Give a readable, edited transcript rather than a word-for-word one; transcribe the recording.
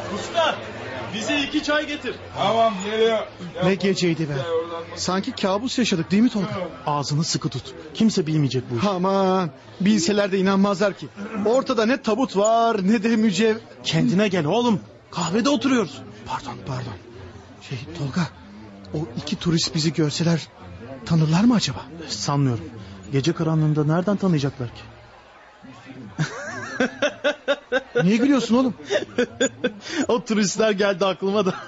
Usta, bize 2 çay getir. Tamam geliyor. Ne geceydi be. Sanki kabus yaşadık değil mi Tolga? Ağzını sıkı tut. Kimse bilmeyecek bu işi. Aman bilseler de inanmazlar ki. Ortada ne tabut var ne de Kendine gel oğlum. Kahvede oturuyoruz. Pardon. Tolga, o 2 turist bizi görseler tanırlar mı acaba? Sanmıyorum. Gece karanlığında nereden tanıyacaklar ki? Niye gülüyorsun oğlum? O turistler geldi aklıma da.